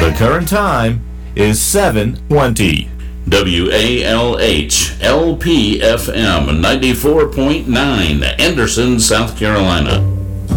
The current time is 7:20. WALH LPFM 94.9, Anderson, South Carolina.